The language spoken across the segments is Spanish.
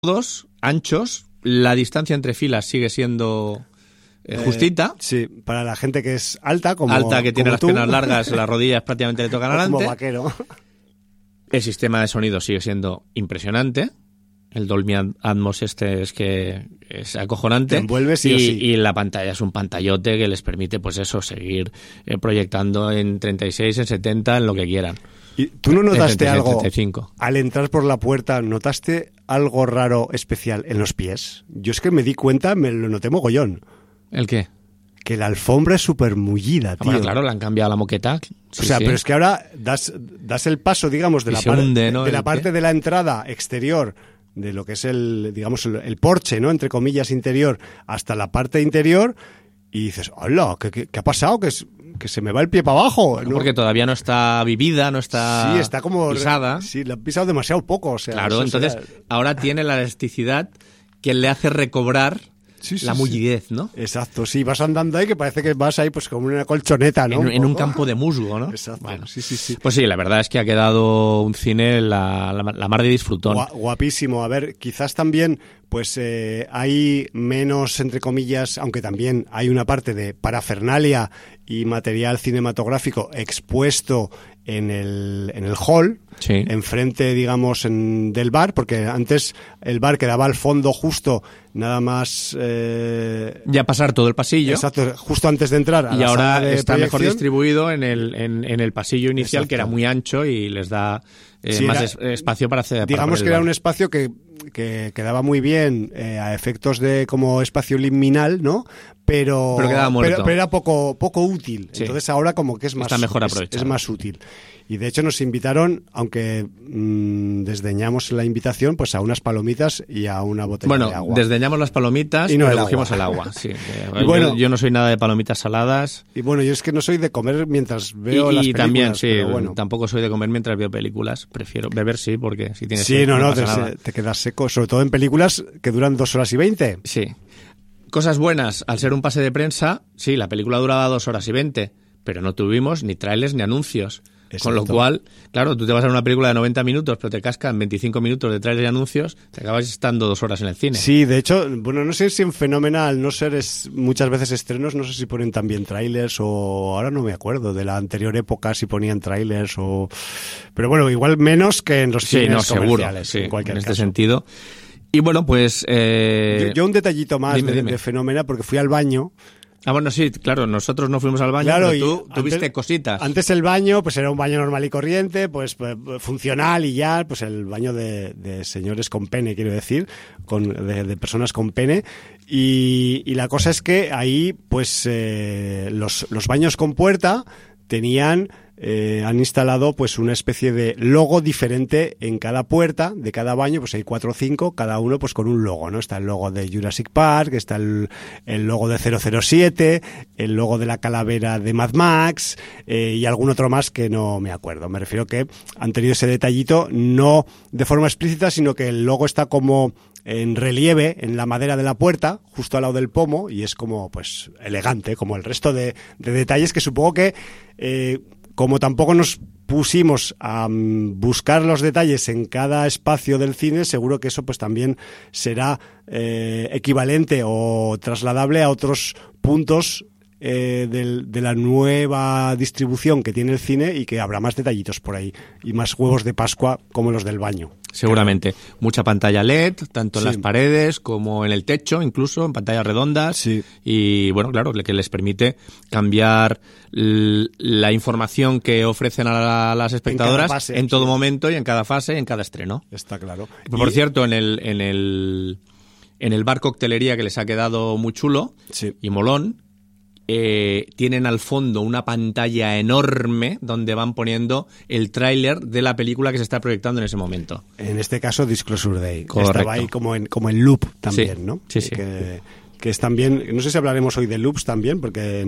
todos anchos, la distancia entre filas sigue siendo justita. Sí, para la gente que es alta, que tiene las piernas largas, las rodillas prácticamente le tocan adelante. Como vaquero. El sistema de sonido sigue siendo impresionante. El Dolby Atmos es acojonante. Te envuelve sí o sí. Y la pantalla es un pantallote que les permite, pues eso, seguir proyectando en 36, en 70, en lo que quieran. ¿Y tú no notaste 36, algo 35. al entrar por la puerta? ¿Notaste algo raro, especial en los pies? Yo es que me di cuenta, me lo noté mogollón. ¿El qué? Que la alfombra es súper mullida, tío. Bueno, claro, le han cambiado la moqueta. Sí, o sea, sí. pero es que ahora das el paso, digamos, de la parte de la entrada exterior, de lo que es el porche, ¿no? Entre comillas, interior, hasta la parte interior, y dices, hola, ¿qué ha pasado? Que se me va el pie para abajo, ¿no? Porque todavía no está vivida, no está, está como pisada. Sí, la han pisado demasiado poco. O sea, claro, entonces ahora tiene la elasticidad que le hace recobrar la mullidez, ¿no? Exacto, sí, vas andando ahí que parece que vas ahí pues como una colchoneta, ¿no? En un campo de musgo, ¿no? Exacto, bueno, sí. Pues sí, la verdad es que ha quedado un cine la mar de disfrutón. Guapísimo. A ver, quizás también pues hay menos, entre comillas, aunque también hay una parte de parafernalia y material cinematográfico expuesto en el hall, sí, enfrente, digamos, del bar, porque antes el bar quedaba al fondo justo, nada más... ya pasar todo el pasillo. Exacto, justo antes de entrar a y la ahora sala de está proyección. Mejor distribuido en el pasillo inicial. Exacto. Que era muy ancho y les da más espacio para hacer... Digamos que era un espacio que quedaba muy bien a efectos de como espacio liminal, ¿no? Pero quedaba muerto. Pero era poco útil. Sí. Entonces ahora como que es más, está mejor aprovechado. Es más útil. Y de hecho nos invitaron, aunque desdeñamos la invitación, pues a unas palomitas y a una botella de agua. Bueno, desdeñamos las palomitas y no cogimos el agua. Sí. Yo no soy nada de palomitas saladas. Y bueno, yo es que no soy de comer mientras veo las películas. Y también, sí, bueno. Tampoco soy de comer mientras veo películas. Prefiero beber, sí, porque si tienes... Sí, no te quedas seco, sobre todo en películas que duran 2 horas y 20. Sí. Cosas buenas, al ser un pase de prensa, sí, la película duraba 2 horas y 20, pero no tuvimos ni trailers ni anuncios. Exacto. Con lo cual, claro, tú te vas a ver una película de 90 minutos, pero te cascan 25 minutos de trailers y anuncios, te acabas estando 2 horas en el cine. Sí, de hecho, bueno, no sé si en Fenomenal, no ser muchas veces estrenos, no sé si ponen también trailers o ahora no me acuerdo, de la anterior época si ponían trailers o... Pero bueno, igual menos que en los cines comerciales. Seguro, sí, en cualquier este caso. sentido. Y bueno, pues... Yo un detallito más dime. de Fenomenal, porque fui al baño... Ah, bueno, sí, claro, nosotros no fuimos al baño, claro, pero tú viste cositas. Antes el baño, pues era un baño normal y corriente, pues funcional y ya, pues el baño de señores con pene, quiero decir, de personas con pene. Y la cosa es que ahí, pues los baños con puerta tenían... han instalado pues una especie de logo diferente en cada puerta de cada baño, pues hay 4 o 5, cada uno pues con un logo, ¿no? Está el logo de Jurassic Park, está el logo de 007, el logo de la calavera de Mad Max y algún otro más que no me acuerdo. Me refiero que han tenido ese detallito, no de forma explícita, sino que el logo está como en relieve en la madera de la puerta, justo al lado del pomo, y es como pues elegante, como el resto de detalles que supongo que... como tampoco nos pusimos a buscar los detalles en cada espacio del cine, seguro que eso pues también será equivalente o trasladable a otros puntos de la nueva distribución que tiene el cine y que habrá más detallitos por ahí y más huevos de Pascua como los del baño. Seguramente. Mucha pantalla LED, tanto en las paredes como en el techo, incluso en pantallas redondas. Sí. Y bueno, claro, que les permite cambiar la información que ofrecen a las espectadoras en todo momento y en cada fase y en cada estreno. Está claro. Por cierto, en el bar coctelería, que les ha quedado muy chulo y molón, tienen al fondo una pantalla enorme donde van poniendo el tráiler de la película que se está proyectando en ese momento. En este caso, Disclosure Day. Correcto. Estaba ahí como en loop también, ¿no? Sí. Que es también, no sé si hablaremos hoy de loops también, porque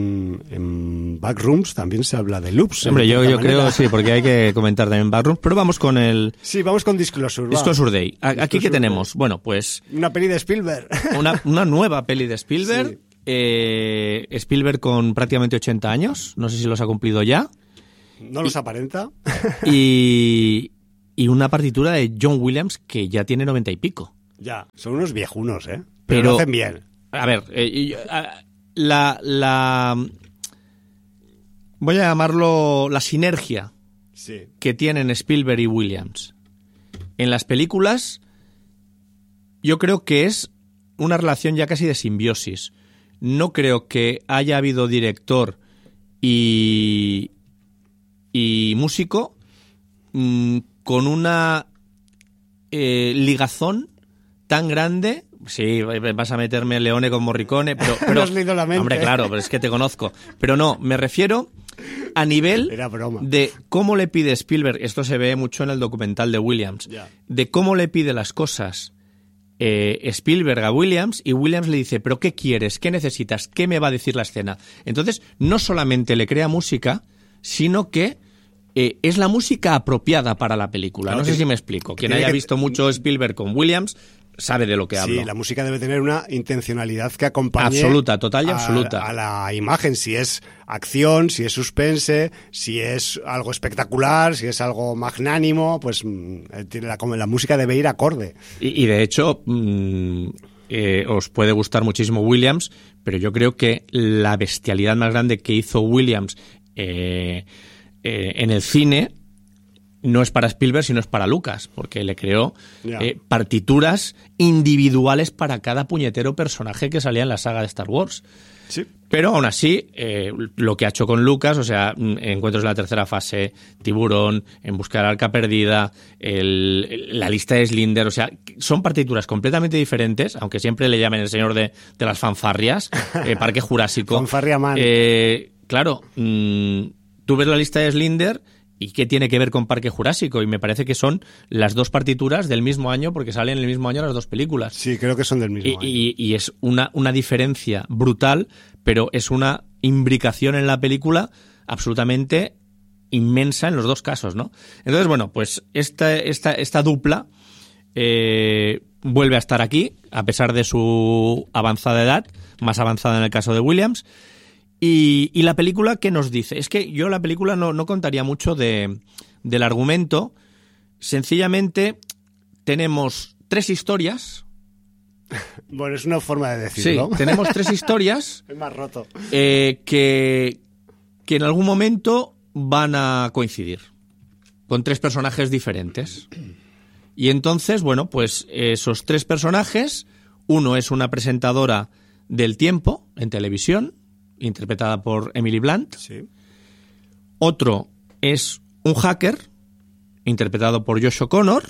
en Backrooms también se habla de loops. Hombre, yo creo, sí, porque hay que comentar también Backrooms, pero vamos con el... Sí, vamos con Disclosure. Disclosure Day. ¿Aquí qué tenemos? Bueno, pues... Una peli de Spielberg. Una nueva peli de Spielberg. Sí. Spielberg con prácticamente 80 años, no sé si los ha cumplido ya. No los aparenta. Y una partitura de John Williams que ya tiene 90 y pico. Ya, son unos viejunos, ¿eh? Pero lo hacen bien. A ver, voy a llamarlo la sinergia que tienen Spielberg y Williams. En las películas, yo creo que es una relación ya casi de simbiosis. No creo que haya habido director y músico con una ligazón tan grande. Sí, vas a meterme Leone con Morricone, pero no has leído la mente. Hombre, claro, pero es que te conozco. Pero no, me refiero a nivel de cómo le pide Spielberg, esto se ve mucho en el documental de Williams, de cómo le pide las cosas Spielberg a Williams, y Williams le dice, ¿pero qué quieres? ¿Qué necesitas? ¿Qué me va a decir la escena? Entonces, no solamente le crea música, sino que es la música apropiada para la película. Claro, no sé si me explico. Quien haya visto mucho Spielberg con Williams sabe de lo que hablo. Sí, la música debe tener una intencionalidad que acompañe absoluta, total y absoluta a la imagen, si es acción, si es suspense, si es algo espectacular, si es algo magnánimo, pues la música debe ir acorde. Y de hecho, os puede gustar muchísimo Williams, pero yo creo que la bestialidad más grande que hizo Williams en el cine no es para Spielberg, sino es para Lucas, porque le creó partituras individuales para cada puñetero personaje que salía en la saga de Star Wars. Sí. Pero aún así, lo que ha hecho con Lucas, o sea, Encuentros en la tercera fase, Tiburón, En busca del arca perdida, la lista de Slinder, o sea, son partituras completamente diferentes, aunque siempre le llamen el señor de las fanfarrias, Parque Jurásico. Fanfarria Man. Claro, tú ves la lista de Slinder y qué tiene que ver con Parque Jurásico, y me parece que son las dos partituras del mismo año, porque salen en el mismo año las dos películas. Sí, creo que son del mismo año. Y es una diferencia brutal, pero es una imbricación en la película absolutamente inmensa en los dos casos, ¿no? Entonces, bueno, pues esta dupla vuelve a estar aquí, a pesar de su avanzada edad, más avanzada en el caso de Williams. Y la película, ¿qué nos dice? Es que yo la película no contaría mucho del argumento. Sencillamente tenemos 3 historias. Bueno, es una forma de decirlo. Sí, tenemos 3 historias. Es más roto. Que en algún momento van a coincidir con 3 personajes diferentes. Y entonces, bueno, pues esos 3 personajes, uno es una presentadora del tiempo en televisión, interpretada por Emily Blunt. Sí. Otro es un hacker, interpretado por Josh O'Connor.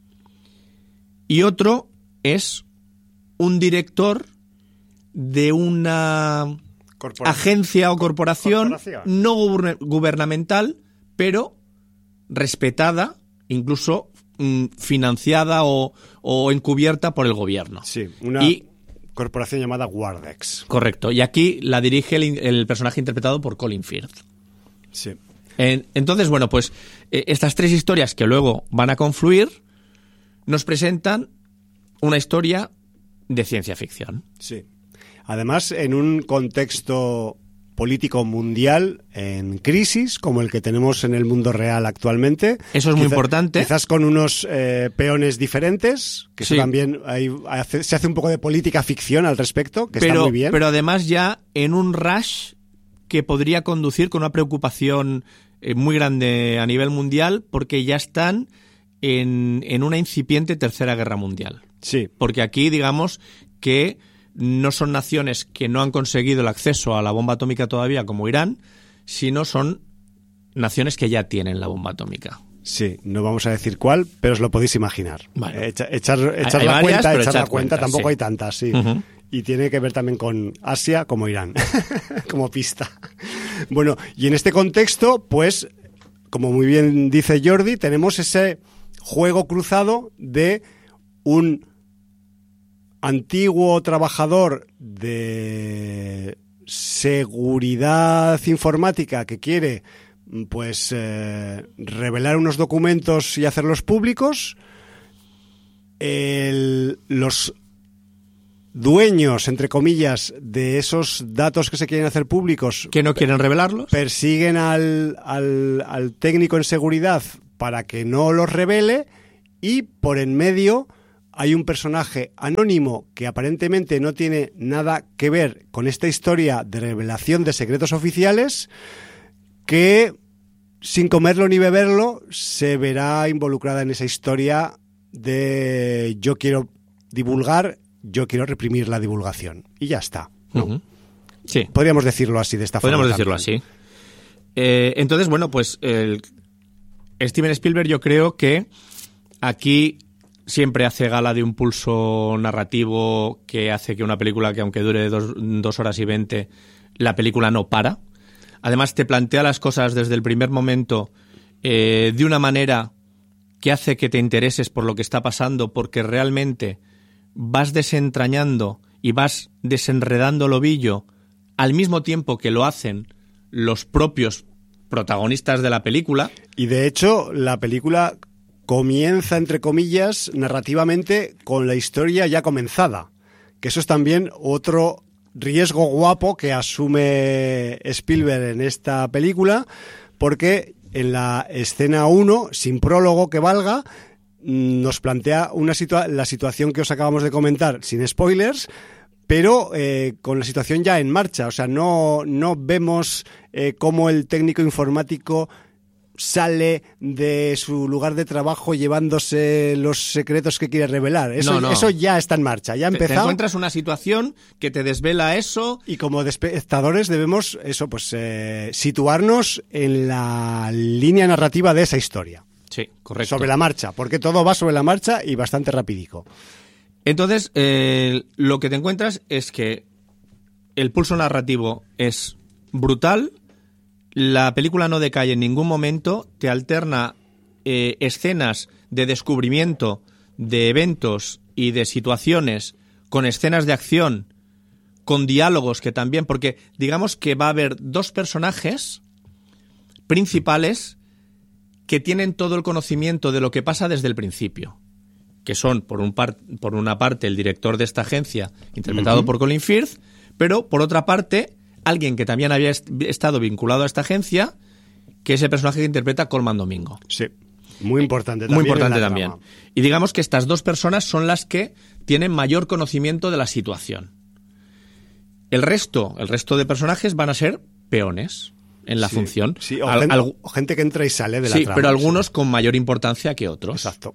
Y otro es un director de una agencia o corporación no gubernamental, pero respetada, incluso financiada o encubierta por el gobierno. Sí, corporación llamada Wardex. Correcto. Y aquí la dirige el personaje interpretado por Colin Firth. Sí. Entonces, bueno, pues estas 3 historias que luego van a confluir nos presentan una historia de ciencia ficción. Sí. Además, en un contexto político mundial en crisis, como el que tenemos en el mundo real actualmente. Eso es muy importante. Quizás con unos peones diferentes, que sí. Eso también se hace un poco de política ficción al respecto, que está muy bien. Pero además ya en un rush que podría conducir con una preocupación muy grande a nivel mundial, porque ya están en una incipiente tercera guerra mundial. Sí. Porque aquí, digamos que no son naciones que no han conseguido el acceso a la bomba atómica todavía, como Irán, sino son naciones que ya tienen la bomba atómica. Sí, no vamos a decir cuál, pero os lo podéis imaginar. Vale. Echar la cuenta, tampoco sí. Hay tantas, sí. Uh-huh. Y tiene que ver también con Asia, como Irán, como pista. Bueno, y en este contexto, pues, como muy bien dice Jordi, tenemos ese juego cruzado de un antiguo trabajador de seguridad informática que quiere pues revelar unos documentos y hacerlos públicos. Los dueños, entre comillas, de esos datos que se quieren hacer públicos, que no quieren revelarlos, persiguen al técnico en seguridad para que no los revele, y por en medio hay un personaje anónimo que aparentemente no tiene nada que ver con esta historia de revelación de secretos oficiales, que sin comerlo ni beberlo se verá involucrada en esa historia de yo quiero divulgar, yo quiero reprimir la divulgación. Y ya está, ¿no? Uh-huh. Sí. Podríamos decirlo así, de esta forma. Podríamos decirlo así. Entonces, bueno, pues Steven Spielberg, yo creo que aquí siempre hace gala de un pulso narrativo que hace que una película que, aunque dure 2 horas y 20, la película no para. Además, te plantea las cosas desde el primer momento de una manera que hace que te intereses por lo que está pasando, porque realmente vas desentrañando y vas desenredando el ovillo al mismo tiempo que lo hacen los propios protagonistas de la película. Y de hecho, la película comienza, entre comillas, narrativamente con la historia ya comenzada. Que eso es también otro riesgo guapo que asume Spielberg en esta película, porque en la escena 1, sin prólogo que valga, nos plantea la situación que os acabamos de comentar, sin spoilers, pero con la situación ya en marcha. O sea, no vemos cómo el técnico informático sale de su lugar de trabajo llevándose los secretos que quiere revelar. Eso ya está en marcha, ya ha empezado. Te encuentras una situación que te desvela eso. Y como espectadores debemos situarnos en la línea narrativa de esa historia. Sí, correcto. Sobre la marcha, porque todo va sobre la marcha y bastante rapidico. Entonces, lo que te encuentras es que el pulso narrativo es brutal. La película no decae en ningún momento, te alterna escenas de descubrimiento de eventos y de situaciones con escenas de acción, con diálogos que también, porque digamos que va a haber 2 personajes principales que tienen todo el conocimiento de lo que pasa desde el principio, que son por una parte el director de esta agencia, interpretado por Colin Firth, pero por otra parte alguien que también había estado vinculado a esta agencia, que es el personaje que interpreta Colman Domingo. Sí, muy importante también. Muy importante también. Y digamos que estas 2 personas son las que tienen mayor conocimiento de la situación. El resto de personajes van a ser peones en la función. Sí, o gente que entra y sale de la trama. Sí, pero algunos con mayor importancia que otros. Exacto.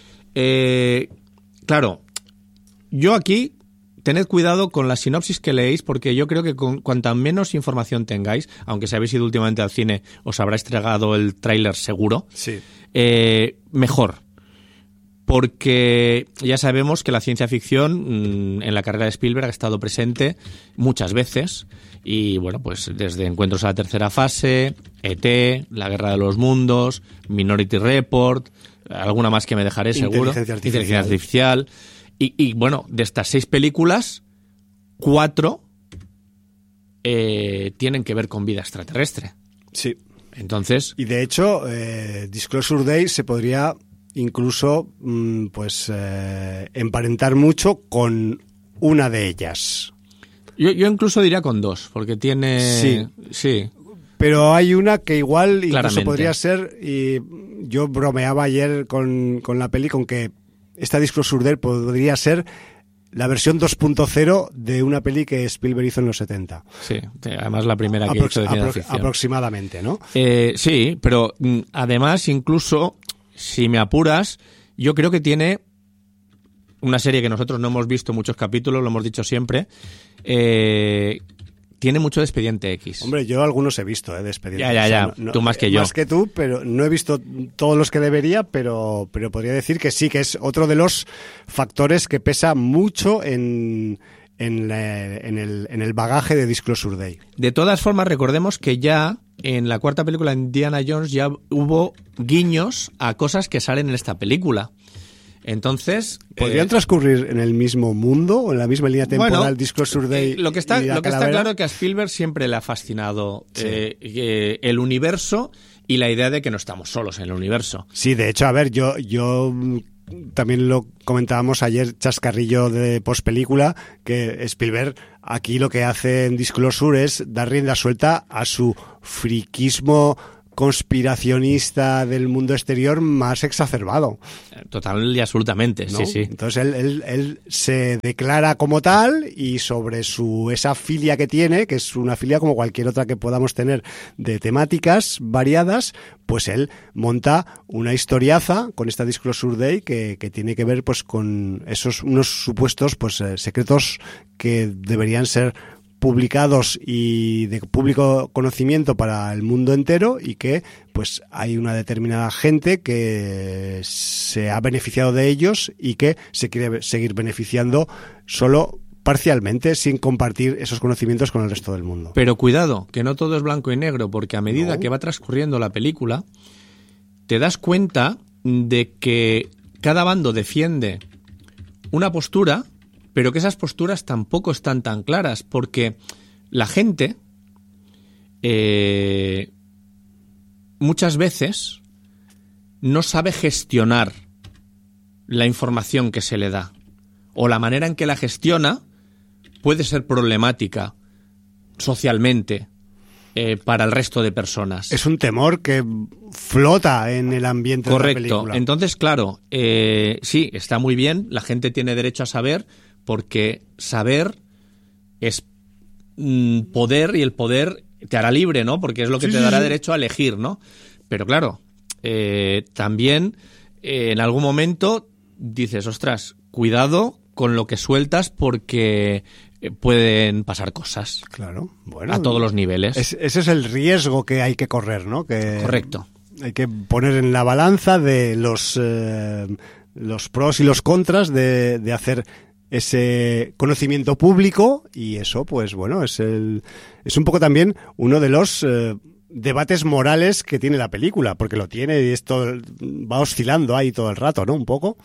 Claro, yo aquí... Tened cuidado con la sinopsis que leéis, porque yo creo que cuanta menos información tengáis, aunque si habéis ido últimamente al cine os habráis tragado el tráiler seguro, sí. Mejor. Porque ya sabemos que la ciencia ficción en la carrera de Spielberg ha estado presente muchas veces, y bueno, pues desde Encuentros a la tercera fase, E.T., La guerra de los mundos, Minority Report, alguna más que me dejaré seguro, Inteligencia artificial. Y bueno, de estas 6 películas, 4 tienen que ver con vida extraterrestre. Sí. Entonces... Y de hecho, Disclosure Day se podría incluso emparentar mucho con una de ellas. Yo incluso diría con 2, porque tiene... Sí. Pero hay una que igual incluso podría ser, y yo bromeaba ayer con la peli, con que esta Disclosure Day podría ser la versión 2.0 de una peli que Spielberg hizo en los 70. Sí, además la primera que hizo de ciencia ficción. Aproximadamente, ¿no? Sí, pero además, incluso, si me apuras, yo creo que tiene una serie que nosotros no hemos visto muchos capítulos, lo hemos dicho siempre, tiene mucho de Expediente X. Hombre, yo algunos he visto, de Expediente X. Ya, tú más que yo. Más que tú, pero no he visto todos los que debería, pero podría decir que sí, que es otro de los factores que pesa mucho en el bagaje de Disclosure Day. De todas formas, recordemos que ya en la 4ª película de Indiana Jones ya hubo guiños a cosas que salen en esta película. Entonces... ¿Podrían transcurrir en el mismo mundo o en la misma línea temporal, bueno, Disclosure Day? Lo que está claro es que a Spielberg siempre le ha fascinado el universo y la idea de que no estamos solos en el universo. Sí, de hecho, a ver, yo también lo comentábamos ayer, chascarrillo de pospelícula, que Spielberg aquí lo que hace en Disclosure es dar rienda suelta a su friquismo conspiracionista del mundo exterior más exacerbado. Total y absolutamente, ¿no? sí, sí. Entonces él se declara como tal y sobre esa filia que tiene, que es una filia como cualquier otra que podamos tener de temáticas variadas, pues él monta una historiaza con esta Disclosure Day que tiene que ver pues con unos supuestos pues secretos que deberían ser publicados y de público conocimiento para el mundo entero, y que pues hay una determinada gente que se ha beneficiado de ellos y que se quiere seguir beneficiando solo parcialmente, sin compartir esos conocimientos con el resto del mundo. Pero cuidado, que no todo es blanco y negro, porque a medida que va transcurriendo la película, te das cuenta de que cada bando defiende una postura, pero que esas posturas tampoco están tan claras, porque la gente muchas veces no sabe gestionar la información que se le da, o la manera en que la gestiona puede ser problemática socialmente para el resto de personas. Es un temor que flota en el ambiente de la película. Correcto. Entonces, claro, sí, está muy bien, la gente tiene derecho a saber, porque saber es poder, y el poder te hará libre, ¿no? Porque es lo que te dará derecho a elegir, ¿no? Pero claro, también en algún momento dices, ostras, cuidado con lo que sueltas, porque pueden pasar cosas. Claro, bueno, a todos los niveles. Ese es el riesgo que hay que correr, ¿no? Correcto. Hay que poner en la balanza de los pros y los contras de hacer ese conocimiento público, y eso, pues bueno, es un poco también uno de los debates morales que tiene la película, porque lo tiene y esto va oscilando ahí todo el rato, ¿no? Un poco.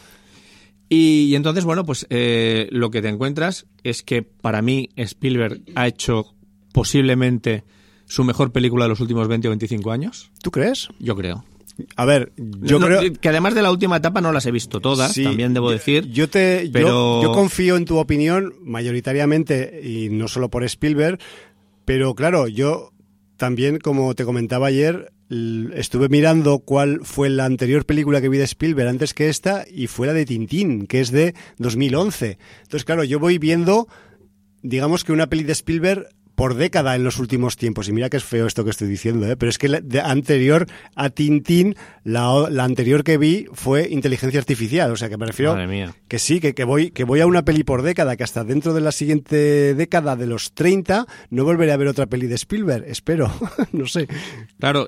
Y entonces, bueno, pues lo que te encuentras es que para mí Spielberg ha hecho posiblemente su mejor película de los últimos 20 o 25 años. ¿Tú crees? Yo creo. A ver, yo creo que además de la última etapa no las he visto todas, sí, también debo decir. Yo confío en tu opinión mayoritariamente, y no solo por Spielberg, pero claro, yo también, como te comentaba ayer, estuve mirando cuál fue la anterior película que vi de Spielberg antes que esta, y fue la de Tintín, que es de 2011. Entonces, claro, yo voy viendo, digamos que una peli de Spielberg por década en los últimos tiempos. Y mira que es feo esto que estoy diciendo, pero es que anterior a Tintín, la anterior que vi fue Inteligencia Artificial. O sea, que me refiero que sí, que voy a una peli por década, que hasta dentro de la siguiente década de los 30 no volveré a ver otra peli de Spielberg, espero. No sé. Claro,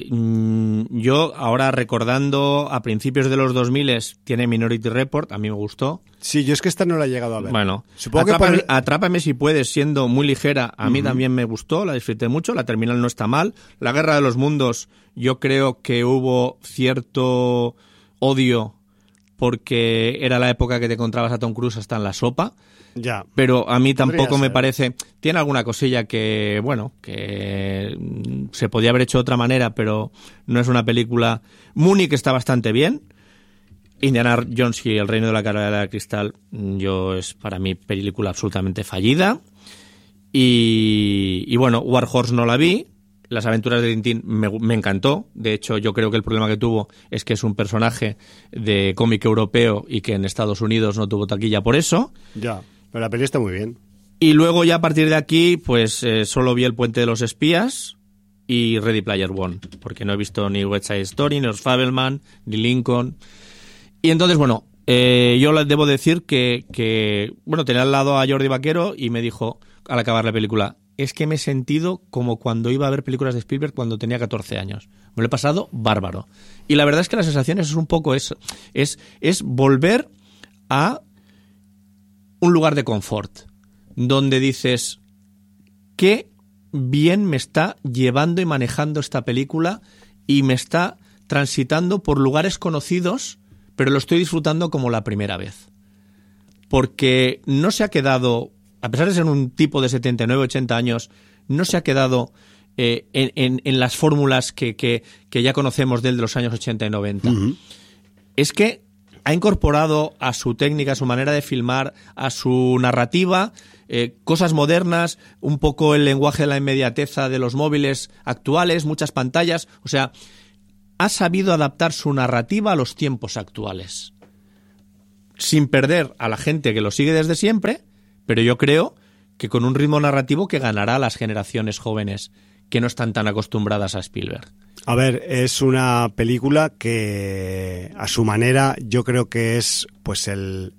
yo ahora recordando a principios de los 2000 tiene Minority Report, a mí me gustó. Sí, yo es que esta no la he llegado a ver. Bueno, supongo Atrápame si puedes, siendo muy ligera, a mí también me gustó, la disfruté mucho, la Terminal no está mal. La Guerra de los Mundos, yo creo que hubo cierto odio porque era la época que te encontrabas a Tom Cruise hasta en la sopa. Ya. Pero a mí tampoco me parece... Tiene alguna cosilla que, bueno, que se podía haber hecho de otra manera, pero no es una película... Múnich está bastante bien. Indiana Jones y el Reino de la Carrera de Cristal, es para mí película absolutamente fallida. Y bueno, War Horse no la vi. Las aventuras de Tintín me encantó. De hecho, yo creo que el problema que tuvo es que es un personaje de cómic europeo y que en Estados Unidos no tuvo taquilla por eso. Ya, pero la peli está muy bien. Y luego ya a partir de aquí, pues solo vi El Puente de los Espías y Ready Player One, porque no he visto ni West Side Story, ni Los Fabelman, ni Lincoln. Y entonces, bueno, yo les debo decir que tenía al lado a Jordi Vaquero y me dijo, al acabar la película, es que me he sentido como cuando iba a ver películas de Spielberg cuando tenía 14 años. Me lo he pasado bárbaro. Y la verdad es que la sensación es un poco eso, es volver a un lugar de confort, donde dices, qué bien me está llevando y manejando esta película y me está transitando por lugares conocidos, pero lo estoy disfrutando como la primera vez. Porque no se ha quedado, a pesar de ser un tipo de 79, 80 años, no se ha quedado en las fórmulas que ya conocemos de los años 80 y 90. Uh-huh. Es que ha incorporado a su técnica, a su manera de filmar, a su narrativa, cosas modernas, un poco el lenguaje de la inmediateza de los móviles actuales, muchas pantallas. O sea, ha sabido adaptar su narrativa a los tiempos actuales, sin perder a la gente que lo sigue desde siempre, pero yo creo que con un ritmo narrativo que ganará a las generaciones jóvenes que no están tan acostumbradas a Spielberg. A ver, es una película que a su manera yo creo que es pues el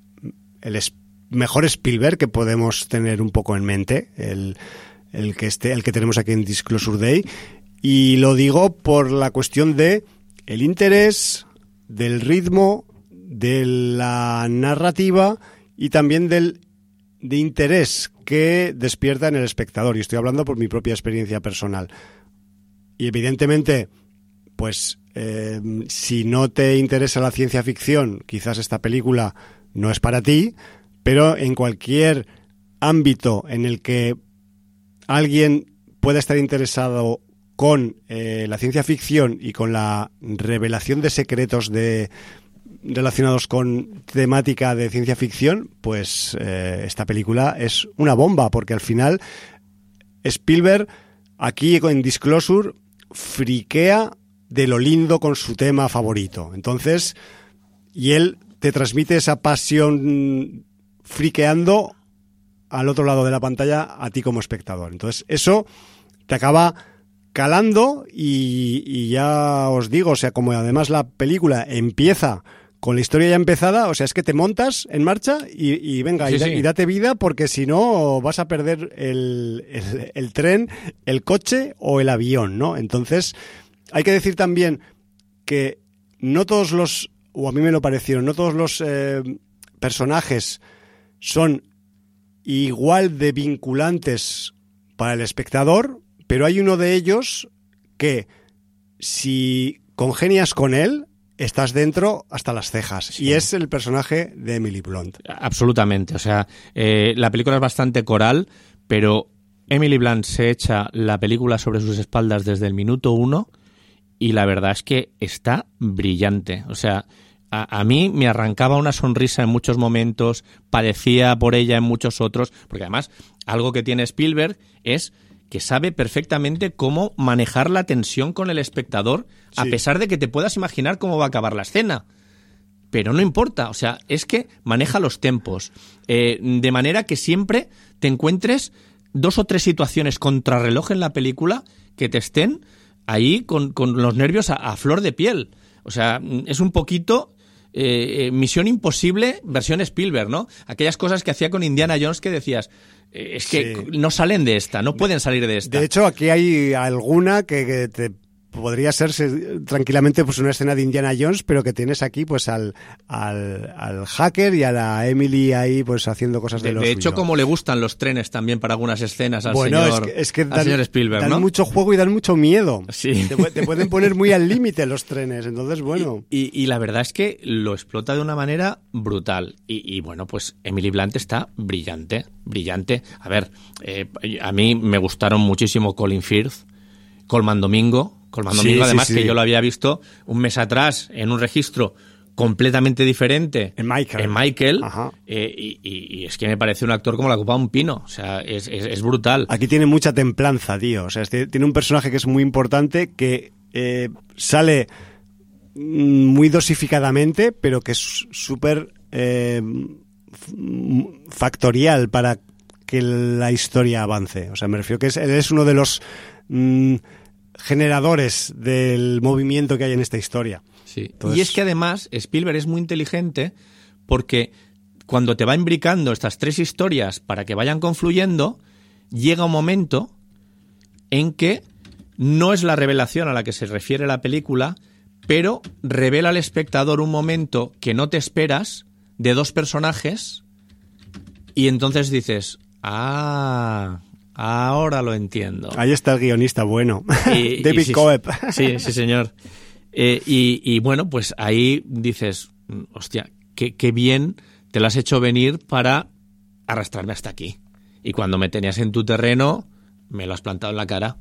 mejor Spielberg que podemos tener un poco en mente, el que tenemos aquí en Disclosure Day, y lo digo por la cuestión de el interés, del ritmo, de la narrativa y también de interés que despierta en el espectador, y estoy hablando por mi propia experiencia personal. Y evidentemente, pues si no te interesa la ciencia ficción, quizás esta película no es para ti, pero en cualquier ámbito en el que alguien pueda estar interesado con la ciencia ficción y con la revelación de secretos relacionados con temática de ciencia ficción, pues esta película es una bomba, porque al final Spielberg aquí en Disclosure friquea de lo lindo con su tema favorito. Entonces, y él te transmite esa pasión friqueando al otro lado de la pantalla a ti como espectador. Entonces, eso te acaba calando y ya os digo, o sea, como además la película empieza con la historia ya empezada, o sea, es que te montas en marcha y venga, sí, y date vida, porque si no vas a perder el tren, el coche o el avión, ¿no? Entonces, hay que decir también que no todos los, o a mí me lo parecieron, no todos los personajes son igual de vinculantes para el espectador, pero hay uno de ellos que si congenias con él, estás dentro hasta las cejas. Sí. Y es el personaje de Emily Blunt. Absolutamente. O sea, la película es bastante coral, pero Emily Blunt se echa la película sobre sus espaldas desde el minuto 1 y la verdad es que está brillante. O sea, a mí me arrancaba una sonrisa en muchos momentos, padecía por ella en muchos otros, porque además algo que tiene Spielberg es que sabe perfectamente cómo manejar la tensión con el espectador, sí, a pesar de que te puedas imaginar cómo va a acabar la escena. Pero no importa, o sea, es que maneja los tempos, de manera que siempre te encuentres 2 o 3 situaciones contrarreloj en la película que te estén ahí con los nervios a flor de piel. O sea, es un poquito Misión Imposible versión Spielberg, ¿no? Aquellas cosas que hacía con Indiana Jones que decías, es que sí, no salen de esta, no pueden salir de esta. De hecho, aquí hay alguna que te podría ser tranquilamente pues una escena de Indiana Jones, pero que tienes aquí pues al hacker y a la Emily ahí pues haciendo cosas de lo suyo. De hecho, como le gustan los trenes también para algunas escenas al señor Spielberg, dan, ¿no? mucho juego y dan mucho miedo. Sí. Te pueden poner muy al límite los trenes, entonces bueno. Y la verdad es que lo explota de una manera brutal. Y bueno, pues Emily Blunt está brillante. A ver, a mí me gustaron muchísimo Colin Firth, Colman Domingo, además, sí. Que yo lo había visto un mes atrás en un registro completamente diferente en Michael y es que me parece un actor como la copa de un pino, o sea, es brutal. Aquí tiene mucha templanza, tío, o sea, tiene un personaje que es muy importante, que sale muy dosificadamente, pero que es súper factorial para que la historia avance. O sea, me refiero que él es uno de los generadores del movimiento que hay en esta historia. Sí. Entonces... Y es que además Spielberg es muy inteligente porque cuando te va imbricando estas 3 historias para que vayan confluyendo, llega un momento en que no es la revelación a la que se refiere la película, pero revela al espectador un momento que no te esperas de 2 personajes y entonces dices, ahora lo entiendo. Ahí está el guionista bueno, David Coeb. Sí, señor. Y bueno, pues ahí dices, hostia, qué bien te lo has hecho venir para arrastrarme hasta aquí. Y cuando me tenías en tu terreno, me lo has plantado en la cara.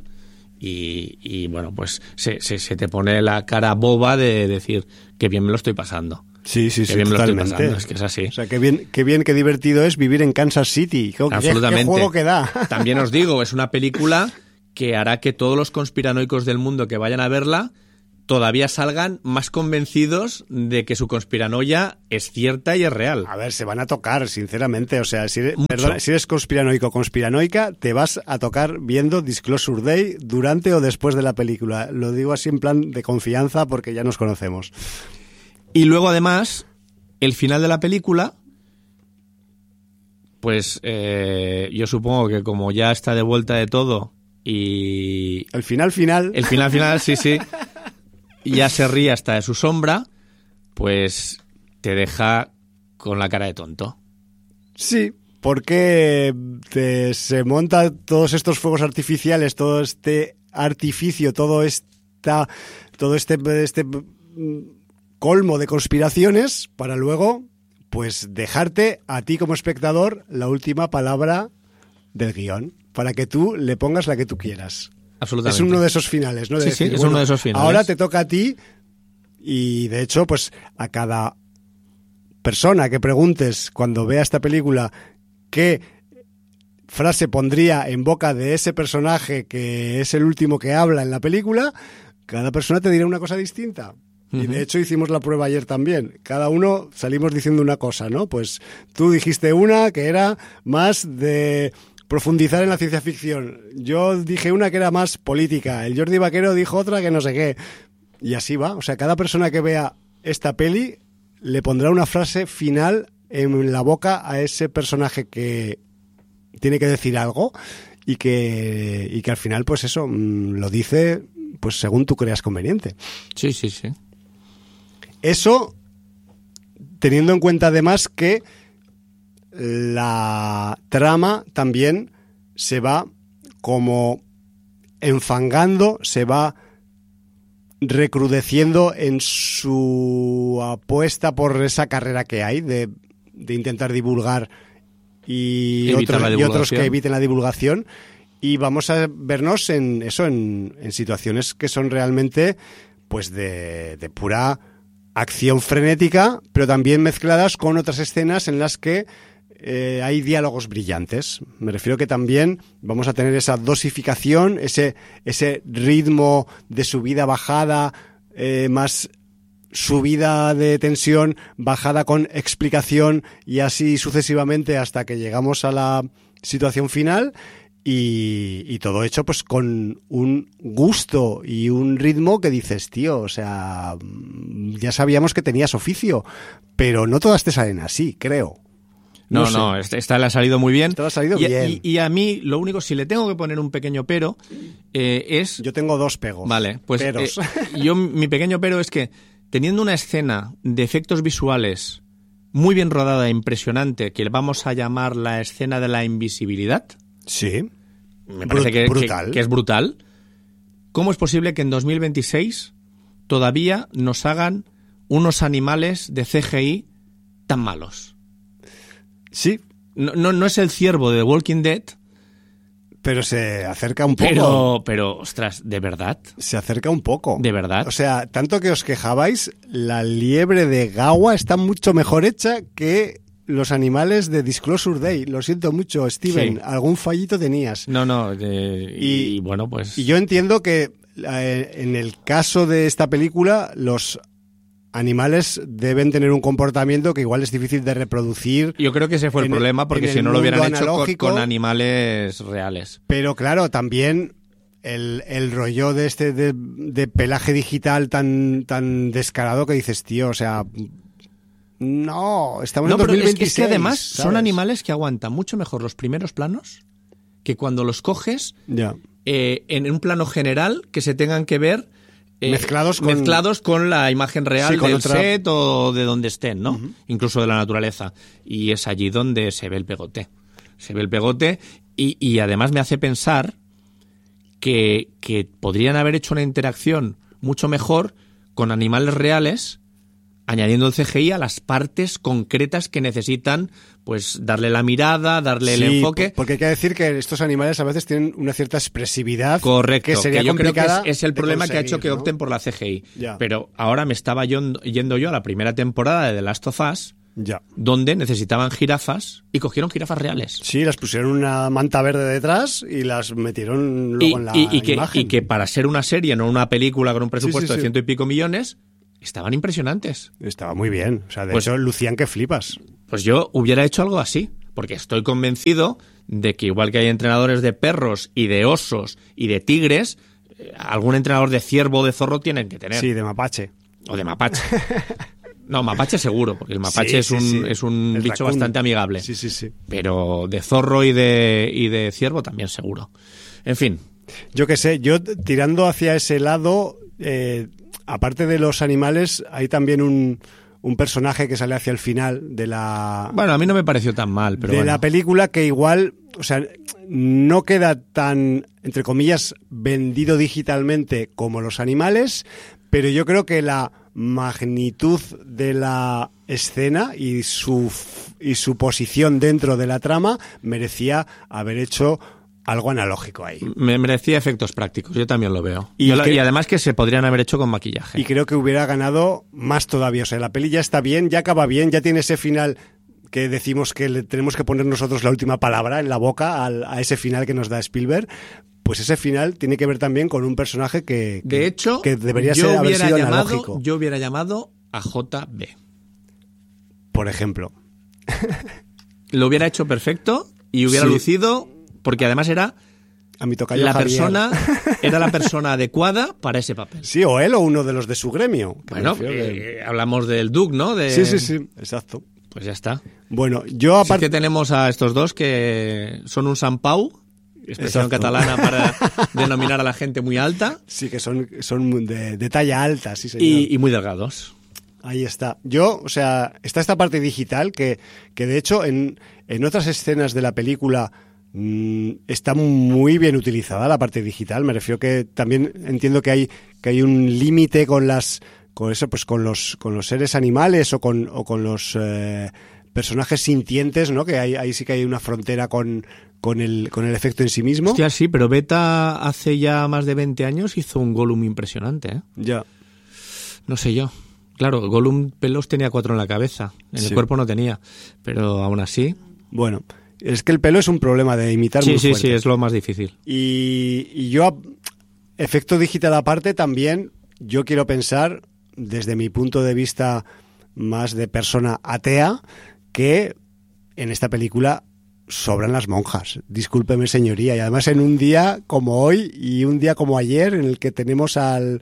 Y bueno, pues se te pone la cara boba de decir, qué bien me lo estoy pasando. Sí, Qué bien totalmente. me lo estoy pasando, es que es así. O sea, qué bien, qué divertido es vivir en Kansas City. Absolutamente. ¿Qué juego que da? También os digo, es una película que hará que todos los conspiranoicos del mundo que vayan a verla todavía salgan más convencidos de que su conspiranoia es cierta y es real. A ver, se van a tocar, sinceramente. O sea, si eres conspiranoico o conspiranoica, te vas a tocar viendo Disclosure Day durante o después de la película. Lo digo así en plan de confianza porque ya nos conocemos. Y luego, además, el final de la película, pues yo supongo que como ya está de vuelta de todo y... El final, sí. Ya se ríe hasta de su sombra, pues te deja con la cara de tonto. Sí, porque se monta todos estos fuegos artificiales, todo este artificio, todo este colmo de conspiraciones para luego, pues, dejarte a ti como espectador la última palabra del guión, para que tú le pongas la que tú quieras. Absolutamente. Es uno de esos finales, ¿no? De sí, es uno de esos finales. Ahora te toca a ti y, de hecho, pues a cada persona que preguntes cuando vea esta película qué frase pondría en boca de ese personaje que es el último que habla en la película, cada persona te dirá una cosa distinta. Y de hecho hicimos la prueba ayer también. Cada uno salimos diciendo una cosa, ¿no? Pues tú dijiste una que era más de profundizar en la ciencia ficción. Yo dije una que era más política. El Jordi Vaquero dijo otra que no sé qué. Y así va. O sea, cada persona que vea esta peli le pondrá una frase final en la boca a ese personaje que tiene que decir algo y que al final, pues eso, lo dice pues según tú creas conveniente. Sí. Eso teniendo en cuenta además que la trama también se va como enfangando, se va recrudeciendo en su apuesta por esa carrera que hay de intentar divulgar y otros que eviten la divulgación, y vamos a vernos en eso, en situaciones que son realmente pues de pura acción frenética, pero también mezcladas con otras escenas en las que hay diálogos brillantes. Me refiero que también vamos a tener esa dosificación, ese ritmo de subida-bajada, más subida de tensión, bajada con explicación y así sucesivamente hasta que llegamos a la situación final, y todo hecho pues con un gusto y un ritmo que dices, tío, o sea, ya sabíamos que tenías oficio, pero no todas te salen así, creo. No, esta le ha salido muy bien. Esta le ha salido bien. Y a mí, lo único, si le tengo que poner un pequeño pero, es... Yo tengo dos pegos. Vale, pues mi pequeño pero es que, teniendo una escena de efectos visuales muy bien rodada e impresionante, que vamos a llamar la escena de la invisibilidad... Sí. Me parece que es brutal. ¿Cómo es posible que en 2026 todavía nos hagan unos animales de CGI tan malos? Sí. No es el ciervo de The Walking Dead. Pero se acerca un poco. Pero, ostras, ¿de verdad? Se acerca un poco. ¿De verdad? O sea, tanto que os quejabais, la liebre de Gawa está mucho mejor hecha que los animales de Disclosure Day. Lo siento mucho, Steven. Sí. Algún fallito tenías. Y bueno, pues... Y yo entiendo que en el caso de esta película, los animales deben tener un comportamiento que igual es difícil de reproducir. Yo creo que ese fue el problema, porque si no lo hubieran hecho con animales reales. Pero claro, también el rollo de pelaje digital tan descarado que dices, tío, o sea... No, estamos en 2026. Es que además, ¿sabes? Son animales que aguantan mucho mejor los primeros planos que cuando los coges en un plano general que se tengan que ver mezclados con la imagen real del set o de donde estén, ¿no? Uh-huh. Incluso de la naturaleza. Y es allí donde se ve el pegote. Y además me hace pensar que podrían haber hecho una interacción mucho mejor con animales reales añadiendo el CGI a las partes concretas que necesitan, pues darle la mirada, darle el enfoque. Porque hay que decir que estos animales a veces tienen una cierta expresividad. Correcto, que sería que yo creo que complicada es el problema que ha hecho que ¿no? opten por la CGI. Ya. Pero ahora me estaba yendo yo a la primera temporada de The Last of Us, ya, donde necesitaban jirafas y cogieron jirafas reales. Sí, las pusieron una manta verde detrás y las metieron luego en la imagen. Y que para ser una serie, no una película con un presupuesto sí. de 100 y pico millones, estaban impresionantes. Estaba muy bien. O sea, de Pues- hecho, lucían que flipas. Pues yo hubiera hecho algo así, porque estoy convencido de que igual que hay entrenadores de perros y de osos y de tigres, algún entrenador de ciervo o de zorro tienen que tener. Sí, de mapache. O de mapache. No, mapache seguro, porque el mapache Sí, es un El bicho raccoon. bastante amigable. Sí. Pero de zorro y de ciervo también seguro. En fin. Yo qué sé, yo tirando hacia ese lado, aparte de los animales, hay también un personaje que sale hacia el final de la... Bueno, a mí no me pareció tan mal, pero de bueno. la película, que igual, o sea, no queda tan, entre comillas, vendido digitalmente como los animales, pero yo creo que la magnitud de la escena y su posición dentro de la trama merecía haber hecho algo analógico ahí. Me merecía efectos prácticos, yo también lo veo. Y Y además que se podrían haber hecho con maquillaje. Y creo que hubiera ganado más todavía. O sea, la peli ya está bien, ya acaba bien, ya tiene ese final que decimos que le tenemos que poner nosotros la última palabra en la boca a ese final que nos da Spielberg. Pues ese final tiene que ver también con un personaje que de hecho, que debería yo haber sido hubiera analógico. yo hubiera llamado a JB. Por ejemplo. Lo hubiera hecho perfecto y hubiera Sí. lucido, porque además era A mi tocayo la Javier. era la persona adecuada para ese papel. Sí, o él o uno de los de su gremio. Que Bueno, me refiero que- hablamos del Duke, ¿no? Sí, exacto. Pues ya está. Bueno, yo Si es aparte... que tenemos a estos dos que son un Sant Pau, expresión Exacto. catalana para denominar a la gente muy alta Sí, que son de talla alta, sí, señor. y muy delgados. Ahí está. Yo, o sea, está esta parte digital que de hecho en otras escenas de la película está muy bien utilizada la parte digital. Me refiero que también entiendo que hay un límite con los seres animales o con los personajes sintientes, ¿no? Que ahí sí que hay una frontera con el efecto en sí mismo. Hostia, sí, pero Beta hace ya más de 20 años hizo un Gollum impresionante, ¿eh? Ya. No sé yo. Claro, Gollum pelos tenía 4 en la cabeza, en el Sí. cuerpo no tenía, pero aún así... Bueno, es que el pelo es un problema de imitar muy fuerte. Sí, es lo más difícil. Y yo, efecto digital aparte, también yo quiero pensar, desde mi punto de vista más de persona atea, que en esta película sobran las monjas. Discúlpeme, señoría. Y además en un día como hoy y un día como ayer, en el que tenemos al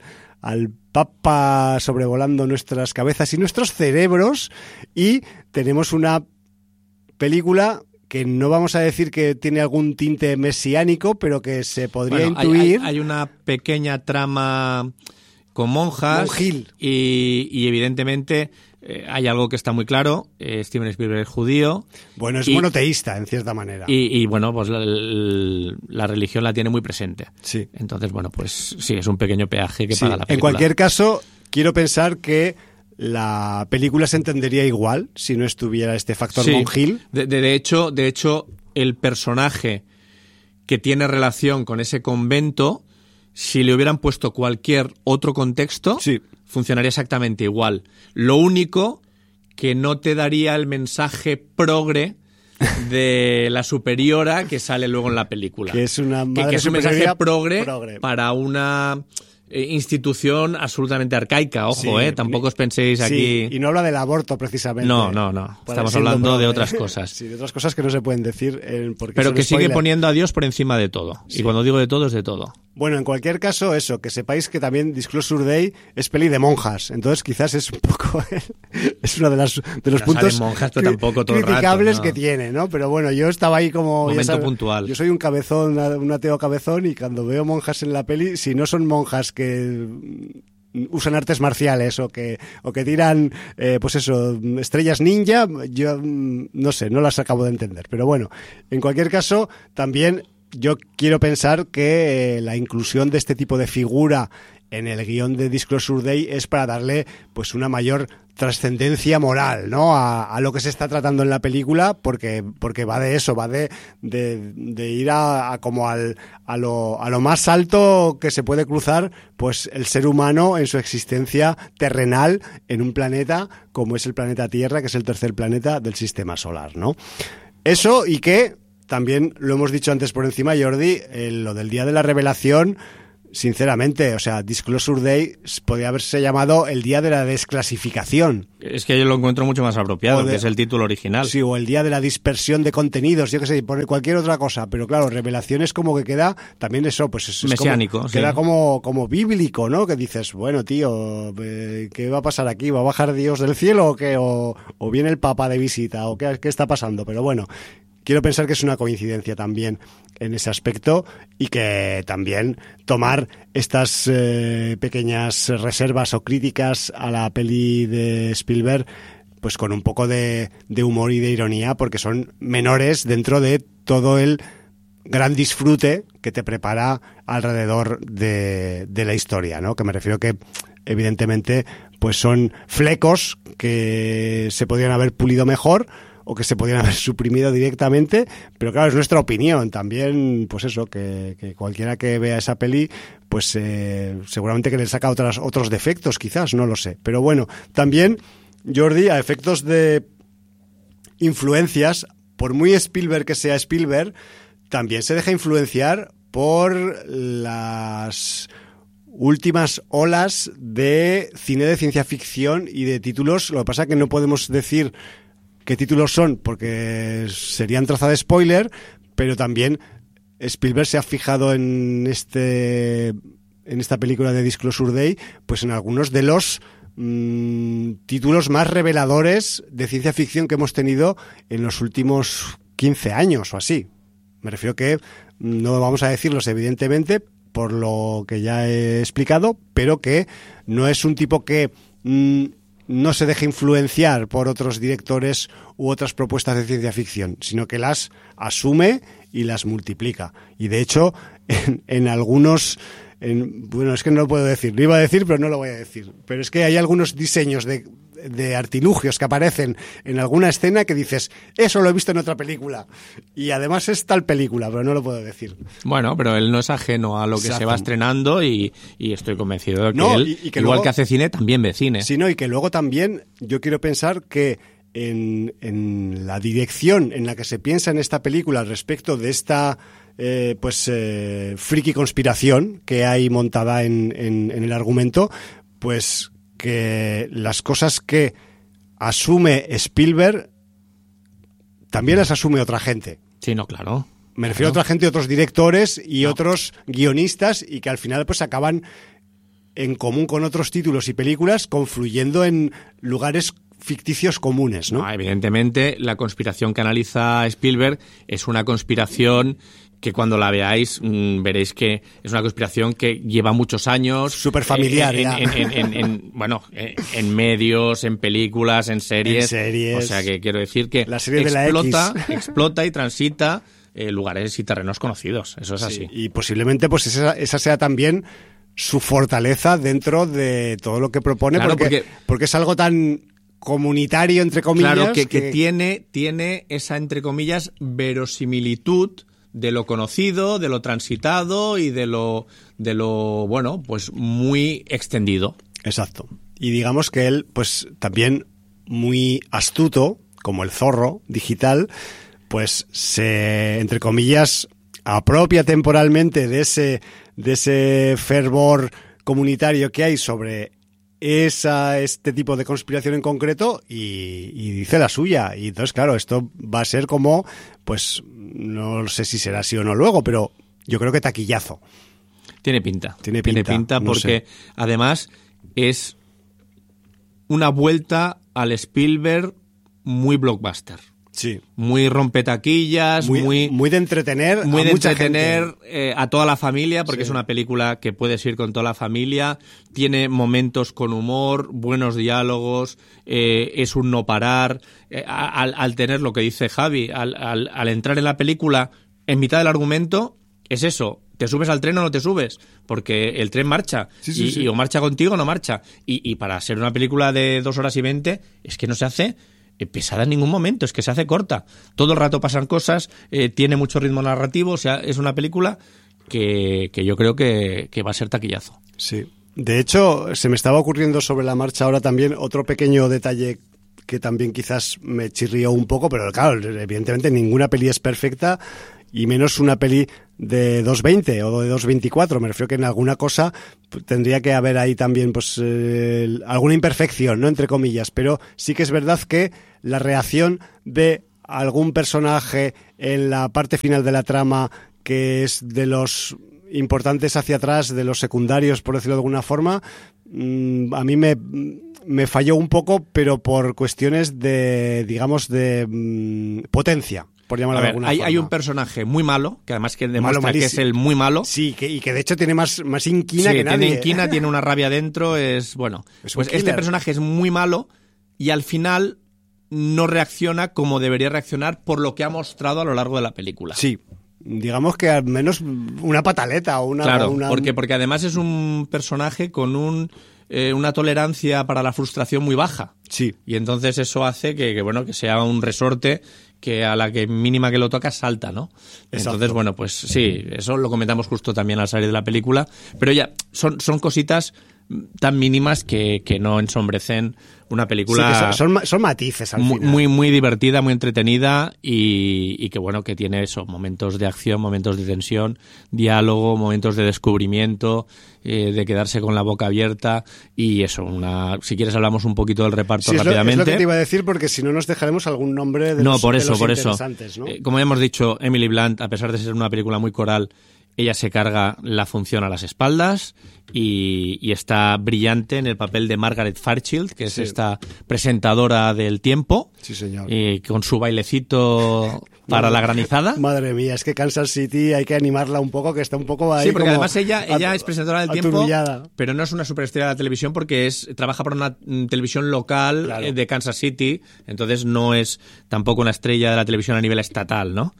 Papa sobrevolando nuestras cabezas y nuestros cerebros, y tenemos una película que no vamos a decir que tiene algún tinte mesiánico, pero que se podría Bueno, intuir. hay una pequeña trama con monjas Monjil. y evidentemente hay algo que está muy claro. Steven Spielberg es judío. Bueno, es y- monoteísta, en cierta manera. Y bueno, pues la religión la tiene muy presente. Sí. Entonces, bueno, pues sí, es un pequeño peaje que Sí, paga la película. en cualquier caso, quiero pensar que la película se entendería igual si no estuviera este factor Sí. monjil. De hecho, el personaje que tiene relación con ese convento, si le hubieran puesto cualquier otro contexto, Sí. funcionaría exactamente igual. Lo único que no te daría el mensaje progre de la superiora que sale luego en la película. Que es una madre que es un mensaje superioría progre para una institución absolutamente arcaica. Ojo, Sí, tampoco os penséis Sí, aquí... y no habla del aborto precisamente. No. Para Estamos siendo hablando de progre. otras cosas. Sí, de otras cosas que no se pueden decir porque Pero son que sigue spoiler. poniendo a Dios por encima de todo. Sí. Y cuando digo de todo, es de todo. Bueno, en cualquier caso, eso, que sepáis que también Disclosure Day es peli de monjas. Entonces, quizás es un poco... es uno de los No puntos salen monjas, pero tampoco todo el rato, criticables ¿no? que tiene, ¿no? Pero bueno, yo estaba ahí como... ya Momento sabes, puntual. Yo soy un cabezón, un ateo cabezón, y cuando veo monjas en la peli, si no son monjas que usan artes marciales o que tiran, pues eso, estrellas ninja, yo no sé, no las acabo de entender. Pero bueno, en cualquier caso, también yo quiero pensar que la inclusión de este tipo de figura en el guión de Disclosure Day es para darle pues una mayor trascendencia moral, ¿no? A lo que se está tratando en la película, porque va de eso, va de ir a como a lo más alto que se puede cruzar pues el ser humano en su existencia terrenal en un planeta como es el planeta Tierra, que es el tercer planeta del sistema solar, ¿no? Eso, y que también lo hemos dicho antes por encima, Jordi, lo del día de la revelación, sinceramente, o sea, Disclosure Day podría haberse llamado el día de la desclasificación. Es que yo lo encuentro mucho más apropiado, que es el título original. Sí, o el día de la dispersión de contenidos, yo qué sé, poner cualquier otra cosa, pero claro, revelación es como que queda también eso, pues es mesiánico, como, sí. Queda como bíblico, ¿no? Que dices, bueno, tío, ¿qué va a pasar aquí? ¿Va a bajar Dios del cielo o qué? ¿O viene el Papa de visita? ¿O qué está pasando? Pero bueno, quiero pensar que es una coincidencia también en ese aspecto, y que también tomar estas pequeñas reservas o críticas a la peli de Spielberg pues con un poco de humor y de ironía, porque son menores dentro de todo el gran disfrute que te prepara alrededor de la historia, ¿no? Que me refiero que evidentemente pues son flecos que se podrían haber pulido mejor o que se podrían haber suprimido directamente, pero claro, es nuestra opinión. También, pues eso, que cualquiera que vea esa peli, pues seguramente que le saca otros defectos, quizás, no lo sé. Pero bueno, también, Jordi, a efectos de influencias, por muy Spielberg que sea Spielberg, también se deja influenciar por las últimas olas de cine de ciencia ficción y de títulos. Lo que pasa es que no podemos decir qué títulos son porque serían traza de spoiler, pero también Spielberg se ha fijado en esta película de Disclosure Day, pues en algunos de los títulos más reveladores de ciencia ficción que hemos tenido en los últimos 15 años o así. Me refiero que no vamos a decirlos evidentemente por lo que ya he explicado, pero que no es un tipo que no se deje influenciar por otros directores u otras propuestas de ciencia ficción, sino que las asume y las multiplica. Y de hecho, en algunos... bueno, es que no lo puedo decir. Lo iba a decir, pero no lo voy a decir. Pero es que hay algunos diseños de artilugios que aparecen en alguna escena que dices, eso lo he visto en otra película. Y además es tal película, pero no lo puedo decir. Bueno, pero él no es ajeno a lo que se va estrenando y estoy convencido de que él, igual luego, que hace cine, también ve cine. Sí, no, y que luego también yo quiero pensar que en la dirección en la que se piensa en esta película respecto de esta friki conspiración que hay montada en el argumento, pues que las cosas que asume Spielberg también las asume otra gente. Sí, no, claro. Me refiero a otra gente, otros directores y otros guionistas, y que al final pues acaban en común con otros títulos y películas confluyendo en lugares ficticios comunes, ¿no? Evidentemente, la conspiración que analiza Spielberg es una conspiración que cuando la veáis veréis que es una conspiración que lleva muchos años. Súper familiar, en medios, en películas, en series. O sea que quiero decir que la serie explota y transita lugares y terrenos conocidos. Eso es así. Y posiblemente pues esa sea también su fortaleza dentro de todo lo que propone, claro, porque es algo tan comunitario, entre comillas. Claro, que tiene esa, entre comillas, verosimilitud de lo conocido, de lo transitado y de lo bueno, pues muy extendido. Exacto. Y digamos que él, pues también muy astuto, como el zorro digital, pues se, entre comillas, apropia temporalmente de ese fervor comunitario que hay sobre este tipo de conspiración en concreto y dice la suya. Y entonces, claro, esto va a ser como, pues, no sé si será así o no luego, pero yo creo que taquillazo. Tiene pinta porque además es una vuelta al Spielberg muy blockbuster. Sí. Muy rompetaquillas, muy de entretener a toda la familia, porque sí, es una película que puedes ir con toda la familia, tiene momentos con humor, buenos diálogos, es un no parar, al tener lo que dice Javi, al entrar en la película en mitad del argumento, es eso, ¿te subes al tren o no te subes? Porque el tren marcha, y o marcha contigo o no marcha. Y para ser una película de 2 horas y 20, es que no se hace pesada en ningún momento, es que se hace corta. Todo el rato pasan cosas, tiene mucho ritmo narrativo, o sea, es una película que yo creo que va a ser taquillazo. Sí. De hecho, se me estaba ocurriendo sobre la marcha ahora también otro pequeño detalle que también quizás me chirrió un poco, pero claro, evidentemente ninguna peli es perfecta, y menos una peli de 2.20 o de 2.24. Me refiero que en alguna cosa tendría que haber ahí también pues alguna imperfección, ¿no?, entre comillas, pero sí que es verdad que la reacción de algún personaje en la parte final de la trama, que es de los importantes hacia atrás, de los secundarios, por decirlo de alguna forma, a mí me falló un poco, pero por cuestiones de, digamos, de potencia, por llamarlo de alguna forma. Hay un personaje muy malo, que además que demuestra que es el muy malo. Sí, y que de hecho tiene más inquina que nadie. Tiene inquina, tiene una rabia dentro, es pues este personaje es muy malo y al final no reacciona como debería reaccionar por lo que ha mostrado a lo largo de la película. Sí. Digamos que al menos una pataleta o una... Claro, porque además es un personaje con una tolerancia para la frustración muy baja. Sí. Y entonces eso hace que sea un resorte que a la que mínima que lo tocas salta, ¿no? Exacto. Entonces, bueno, pues sí, eso lo comentamos justo también al salir de la película, pero ya, son cositas tan mínimas que no ensombrecen una película. Sí, que son matices al final. Muy, muy divertida, muy entretenida y que bueno, que tiene eso, momentos de acción, momentos de tensión, diálogo, momentos de descubrimiento, de quedarse con la boca abierta y eso, si quieres hablamos un poquito del reparto rápidamente. Es lo que te iba a decir, porque si no nos dejaremos algún nombre de por los eso. interesantes, ¿no? Como ya hemos dicho, Emily Blunt, a pesar de ser una película muy coral, ella se carga la función a las espaldas y está brillante en el papel de Margaret Fairchild, que es esta presentadora del tiempo. Sí, señor. Con su bailecito para la granizada. Madre mía, es que Kansas City hay que animarla un poco, que está un poco ahí. Sí, porque como además ella es presentadora del tiempo, aturullada. pero no es una superestrella de la televisión porque trabaja para una televisión local, claro, de Kansas City, entonces no es tampoco una estrella de la televisión a nivel estatal, ¿no?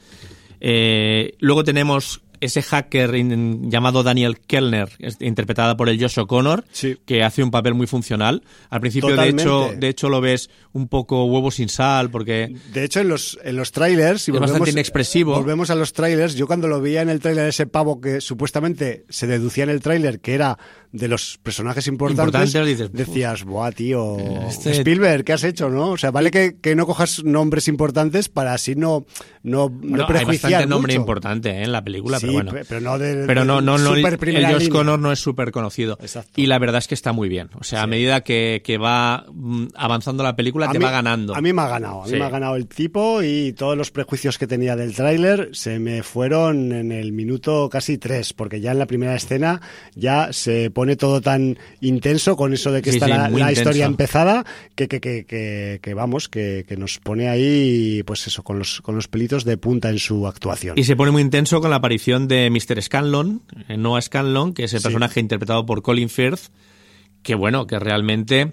Luego tenemos ese hacker llamado Daniel Kellner, interpretada por el Josh O'Connor, sí, que hace un papel muy funcional. Al principio, de hecho, lo ves un poco huevo sin sal, porque... De hecho, en los trailers... Es bastante inexpresivo. Volvemos a los trailers. Yo cuando lo veía en el trailer, ese pavo que supuestamente se deducía en el trailer que era de los personajes importantes, dices, decías, buah, tío, Spielberg, ¿qué has hecho, no? O sea, vale que no cojas nombres importantes para así no prejuiciar hay bastante nombre mucho. importante en la película, sí, pero bueno. Pero no el Josh Connor no es súper conocido. Exacto. Y la verdad es que está muy bien. O sea, a medida que va avanzando la película, va ganando. A mí me ha ganado. Me ha ganado el tipo, y todos los prejuicios que tenía del tráiler se me fueron en el minuto casi 3, porque ya en la primera escena ya se pone todo tan intenso con eso de que está la historia empezada que vamos, que nos pone ahí, pues eso, con los pelitos de punta en su actuación. Y se pone muy intenso con la aparición de Mr. Scanlon, Noah Scanlon, que es el personaje interpretado por Colin Firth, que bueno, que realmente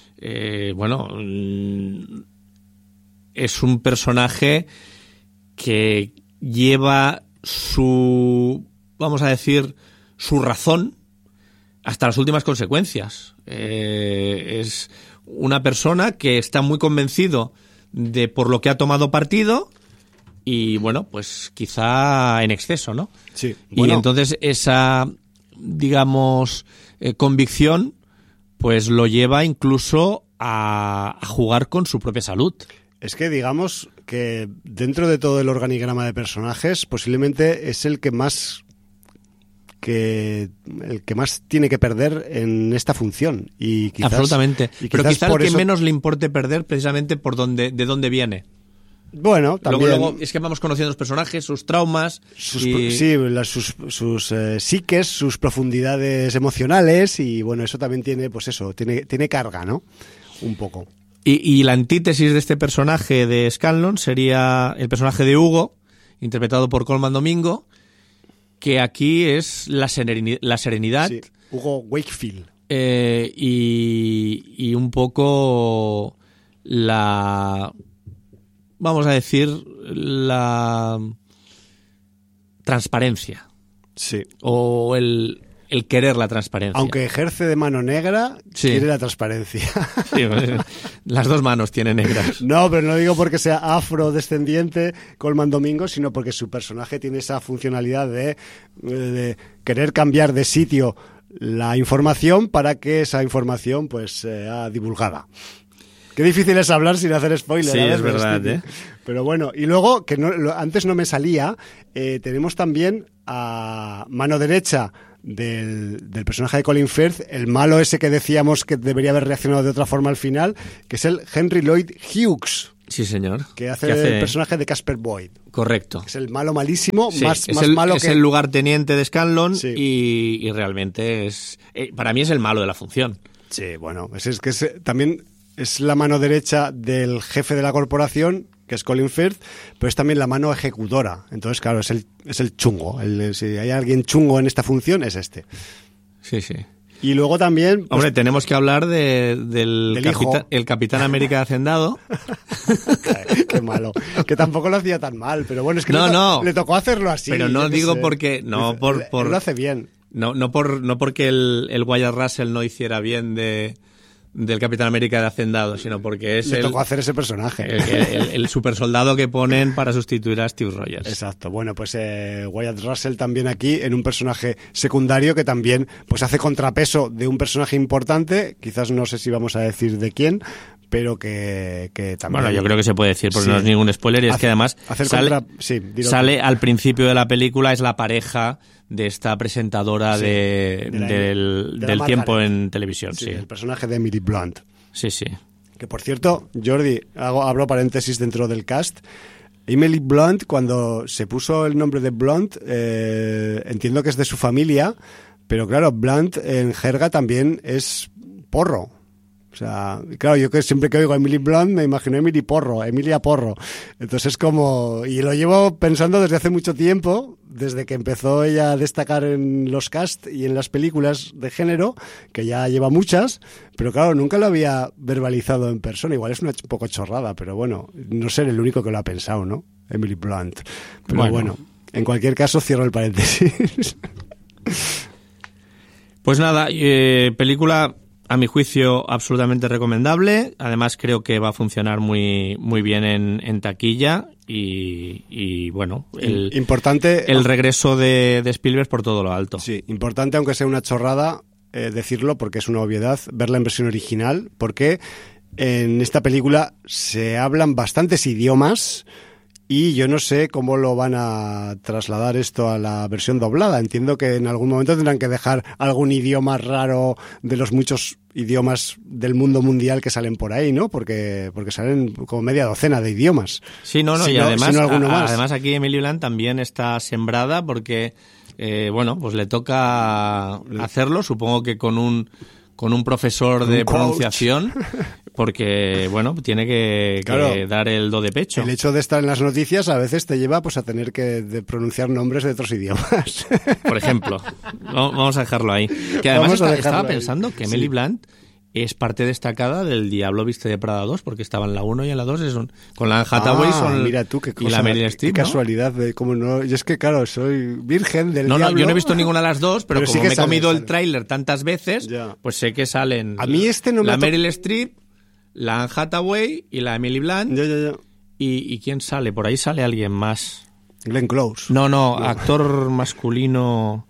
es un personaje que lleva su razón hasta las últimas consecuencias. Es una persona que está muy convencido de por lo que ha tomado partido y, bueno, pues quizá en exceso, ¿no? Sí. Bueno. Y entonces esa, digamos, convicción, pues lo lleva incluso a jugar con su propia salud. Es que digamos que dentro de todo el organigrama de personajes, posiblemente es el que más tiene que perder en esta función. Y quizás, absolutamente. Pero quizá el que menos le importe perder precisamente de dónde viene. Bueno, también. Luego es que vamos conociendo los personajes, sus traumas. Sus psiques, sus profundidades emocionales, y bueno, eso también tiene, pues eso, tiene carga, ¿no? Un poco. Y la antítesis de este personaje de Scanlon sería el personaje de Hugo, interpretado por Colman Domingo, que aquí es la serenidad. Sí, Hugo Wakefield. Y un poco vamos a decir, la transparencia Sí. O el querer la transparencia. Aunque ejerce de mano negra, quiere la transparencia. Sí, las dos manos tiene negras. No, pero no digo porque sea afrodescendiente Colman Domingo, sino porque su personaje tiene esa funcionalidad de querer cambiar de sitio la información para que esa información pues sea divulgada. Qué difícil es hablar sin hacer spoiler. Sí, es verdad, ¿eh? Pero bueno, y luego, que antes no me salía, tenemos también a mano derecha del personaje de Colin Firth, el malo ese que decíamos que debería haber reaccionado de otra forma al final, que es el Henry Lloyd Hughes. Sí, señor. Que hace el personaje de Casper Boyd. Correcto. Que es el malo malísimo, sí, más malo que... Es el lugarteniente de Scanlon, sí. y realmente es... para mí es el malo de la función. Sí, bueno, también es la mano derecha del jefe de la corporación, que es Colin Firth, pero es también la mano ejecutora. Entonces, claro, es el chungo. Si hay alguien chungo en esta función, es este. Sí, sí. Y luego también... Pues, hombre, tenemos que hablar del Capitán América de Hacendado. Qué malo. Que tampoco lo hacía tan mal, pero bueno, es que le tocó hacerlo así. Pero no digo porque... No, él lo hace bien. No porque el Wyatt Russell no hiciera bien del Capitán América de Hacendado, sino porque es le tocó hacer ese personaje. El supersoldado que ponen para sustituir a Steve Rogers. Exacto. Bueno, pues Wyatt Russell también aquí en un personaje secundario que también pues hace contrapeso de un personaje importante, quizás no sé si vamos a decir de quién, pero que también... Bueno, yo creo que se puede decir porque no es ningún spoiler, y es que además sale al principio de la película, es la pareja de esta presentadora del tiempo en televisión. Sí, el personaje de Emily Blunt. Sí, sí. Que por cierto, Jordi, abro paréntesis dentro del cast. Emily Blunt, cuando se puso el nombre de Blunt, entiendo que es de su familia, pero claro, Blunt en jerga también es porro. O sea, claro, yo que siempre que oigo a Emily Blunt me imagino Emilia Porro. Entonces como... Y lo llevo pensando desde hace mucho tiempo, desde que empezó ella a destacar en los cast y en las películas de género, que ya lleva muchas, pero claro, nunca lo había verbalizado en persona. Igual es un poco chorrada, pero bueno, no ser el único que lo ha pensado, ¿no? Emily Blunt. Pero bueno, en cualquier caso cierro el paréntesis. Pues nada, película... A mi juicio, absolutamente recomendable. Además, creo que va a funcionar muy, muy bien en taquilla. Y bueno, importante el regreso de Spielberg por todo lo alto. Sí, importante, aunque sea una chorrada, decirlo, porque es una obviedad, verla en versión original, porque en esta película se hablan bastantes idiomas. Y yo no sé cómo lo van a trasladar esto a la versión doblada. Entiendo que en algún momento tendrán que dejar algún idioma raro de los muchos idiomas del mundo mundial que salen por ahí, ¿no? Porque salen como media docena de idiomas. Sí, y además aquí Emily Blunt también está sembrada porque, pues le toca hacerlo, supongo que con un profesor de pronunciación, porque, tiene que dar el do de pecho. El hecho de estar en las noticias a veces te lleva pues a tener que pronunciar nombres de otros idiomas. Por ejemplo. Vamos a dejarlo ahí. Que además estaba pensando que Emily Blunt es parte destacada del Diablo Viste de Prada 2, porque estaba en la 1 y en la 2 con la Anne Hathaway mira tú, qué cosa, y la Meryl Streep, qué casualidad de cómo no. Y es que claro, soy virgen del Diablo. Yo no he visto ninguna de las dos, pero como sí que me he comido el tráiler tantas veces, ya. Pues sé que salen a mí la Meryl Streep, la Anne Hathaway y la Emily Blunt. Ya. ¿Y quién sale? Por ahí sale alguien más. Glenn Close. No, actor masculino.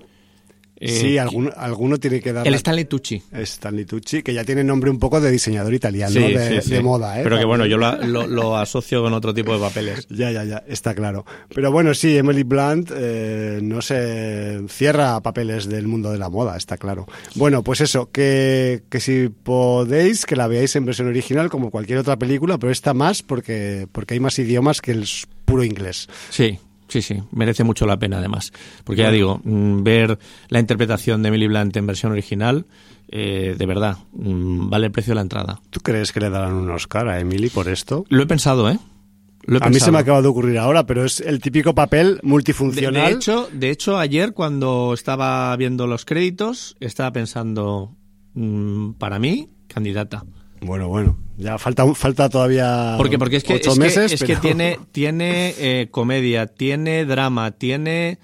Sí, alguno tiene que dar. El Stanley Tucci. Stanley Tucci, que ya tiene nombre un poco de diseñador italiano, de moda, Pero que bueno, yo lo asocio con otro tipo de papeles. Ya, está claro. Pero bueno, sí, Emily Blunt no se cierra papeles del mundo de la moda, está claro. Bueno, pues eso, que si podéis, que la veáis en versión original como cualquier otra película, pero esta más porque hay más idiomas que el puro inglés. Sí, merece mucho la pena además, porque ya digo, ver la interpretación de Emily Blunt en versión original, de verdad, vale el precio de la entrada. ¿Tú crees que le darán un Oscar a Emily por esto? Lo he pensado, A mí se me acaba de ocurrir ahora, pero es el típico papel multifuncional. De hecho, ayer cuando estaba viendo los créditos, estaba pensando, para mí, candidata. Bueno, ya falta todavía porque es que, 8 meses. Es pero... que tiene comedia, tiene drama, tiene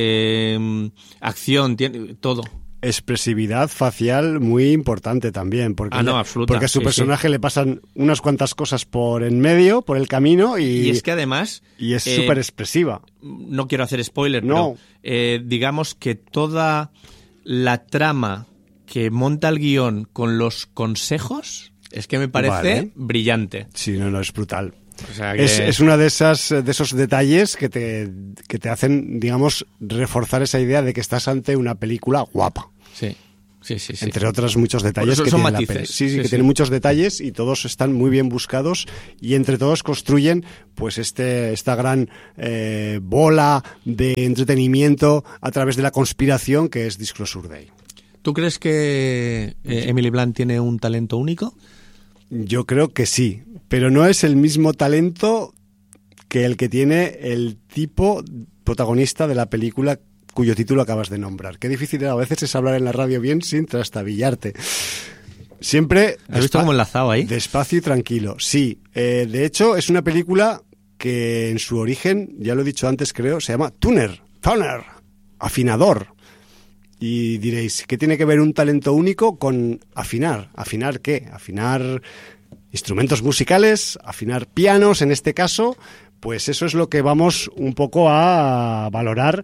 acción, tiene todo. Expresividad facial muy importante también, porque, porque a su personaje le pasan unas cuantas cosas por en medio, por el camino, y es que además... Y es súper expresiva. No quiero hacer spoiler, no. Pero digamos que toda la trama que monta el guión con los consejos es que me parece brillante. Sí, no, es brutal. O sea que... es una de esos detalles que te hacen, digamos, reforzar esa idea de que estás ante una película guapa. Sí. Entre otros muchos detalles que tiene la peli. Sí, tiene muchos detalles y todos están muy bien buscados y entre todos construyen pues esta gran bola de entretenimiento a través de la conspiración que es Disclosure Day. ¿Tú crees que Emily Blunt tiene un talento único? Yo creo que sí, pero no es el mismo talento que el que tiene el tipo protagonista de la película cuyo título acabas de nombrar. Qué difícil a veces es hablar en la radio bien sin trastabillarte. Siempre... ¿Has visto cómo enlazado ahí? Despacio y tranquilo. Sí, de hecho es una película que en su origen, ya lo he dicho antes creo, se llama Tuner, afinador. Y diréis, ¿qué tiene que ver un talento único con afinar? ¿Afinar qué? ¿Afinar instrumentos musicales? ¿Afinar pianos en este caso? Pues eso es lo que vamos un poco a valorar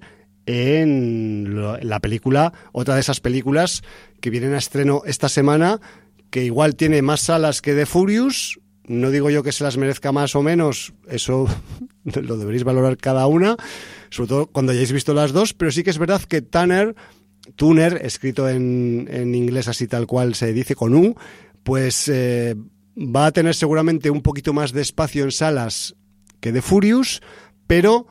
en la película, otra de esas películas que vienen a estreno esta semana, que igual tiene más salas que The Furious. No digo yo que se las merezca más o menos, eso lo deberéis valorar cada una, sobre todo cuando hayáis visto las dos, pero sí que es verdad que Tuner, escrito en inglés así tal cual se dice con U, pues va a tener seguramente un poquito más de espacio en salas que The Furious, pero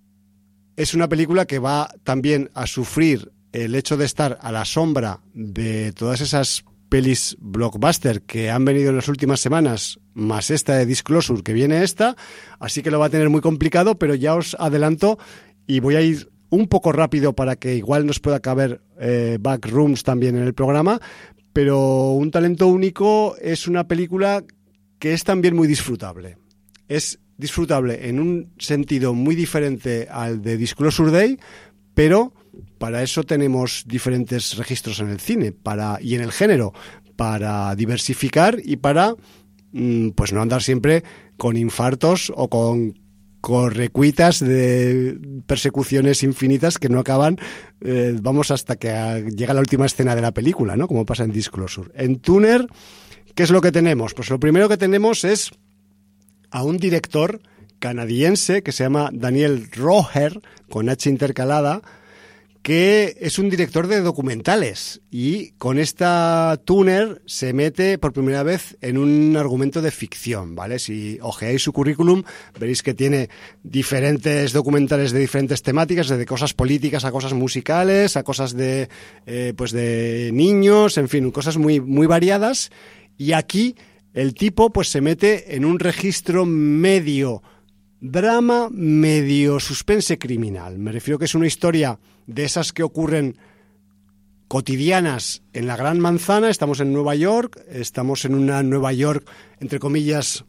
es una película que va también a sufrir el hecho de estar a la sombra de todas esas pelis blockbuster que han venido en las últimas semanas, más esta de Disclosure que viene así que lo va a tener muy complicado, pero ya os adelanto y voy a ir un poco rápido para que igual nos pueda caber Backrooms también en el programa, pero Un talento único es una película que es también muy disfrutable. Es disfrutable en un sentido muy diferente al de Disclosure Day, pero para eso tenemos diferentes registros en el cine y en el género, para diversificar y para pues no andar siempre con infartos o con correcuitas de persecuciones infinitas que no acaban, vamos hasta que llega la última escena de la película, ¿no? Como pasa en Disclosure. En Tuner, ¿qué es lo que tenemos? Pues lo primero que tenemos es a un director canadiense que se llama Daniel Roher, con H intercalada, que es un director de documentales y con esta Tuner se mete por primera vez en un argumento de ficción, ¿vale? Si ojeáis su currículum veréis que tiene diferentes documentales de diferentes temáticas, desde cosas políticas a cosas musicales, a cosas de niños, en fin, cosas muy, muy variadas. Y aquí el tipo pues se mete en un registro medio drama, medio suspense criminal. Me refiero que es una historia de esas que ocurren cotidianas en la Gran Manzana. Estamos en Nueva York, estamos en una Nueva York, entre comillas,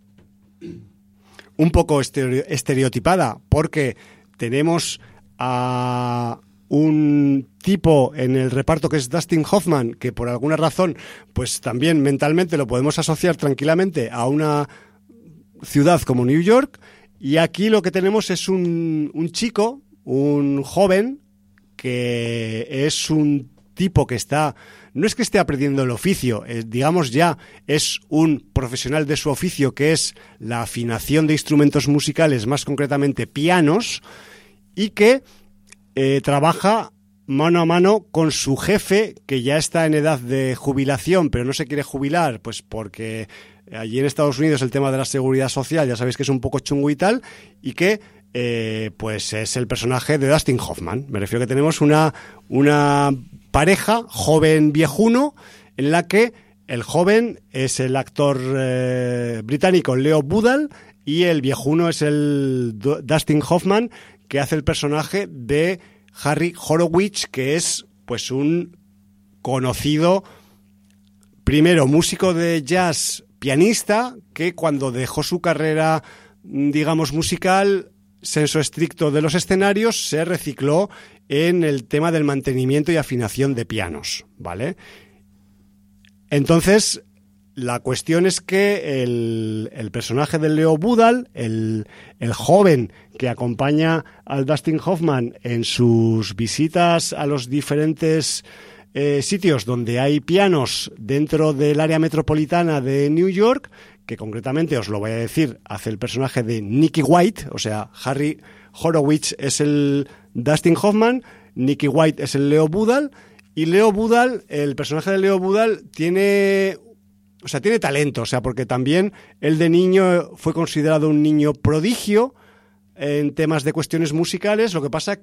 un poco estereotipada, porque tenemos a un tipo en el reparto que es Dustin Hoffman, que por alguna razón, pues también mentalmente lo podemos asociar tranquilamente a una ciudad como New York. Y aquí lo que tenemos es un chico, un joven, que es un tipo que no es que esté aprendiendo el oficio, digamos ya es un profesional de su oficio, que es la afinación de instrumentos musicales, más concretamente pianos, y que trabaja mano a mano con su jefe, que ya está en edad de jubilación, pero no se quiere jubilar, pues porque allí en Estados Unidos el tema de la seguridad social ya sabéis que es un poco chungo y tal, y que pues es el personaje de Dustin Hoffman. Me refiero que tenemos una pareja joven viejuno en la que el joven es el actor británico Leo Budall y el viejuno es el Dustin Hoffman, que hace el personaje de Harry Horowitz, que es pues un conocido primero músico de jazz, pianista, que cuando dejó su carrera, digamos, musical, senso estricto de los escenarios, se recicló en el tema del mantenimiento y afinación de pianos, ¿vale? Entonces, la cuestión es que el personaje de Leo Budal, el joven que acompaña al Dustin Hoffman en sus visitas a los diferentes sitios donde hay pianos dentro del área metropolitana de New York, que concretamente, os lo voy a decir, hace el personaje de Nicky White, o sea, Harry Horowitz es el Dustin Hoffman, Nicky White es el Leo Budal, y Leo Budal, el personaje de Leo Budal tiene talento, o sea, porque también él de niño fue considerado un niño prodigio en temas de cuestiones musicales. Lo que pasa